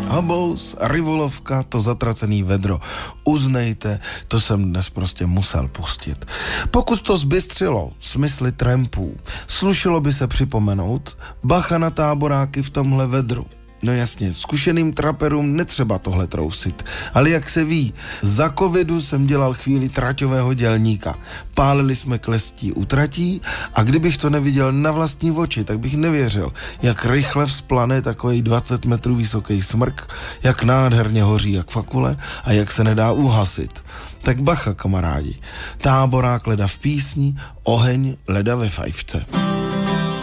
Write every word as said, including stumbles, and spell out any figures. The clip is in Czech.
Habous, Rivolovka, to zatracený vedro. Uznejte, to jsem dnes prostě musel pustit. Pokud to zbystřilo smysly trampů, slušilo by se připomenout bacha na táboráky v tomhle vedru. No jasně, zkušeným traperům netřeba tohle trousit, ale jak se ví, za covidu jsem dělal chvíli traťového dělníka. Pálili jsme klestí u tratí a kdybych to neviděl na vlastní oči, tak bych nevěřil, jak rychle vzplane takovej dvacet metrů vysoký smrk, jak nádherně hoří jak fakule a jak se nedá uhasit. Tak bacha, kamarádi, táborák leda v písni, oheň leda ve fajfce.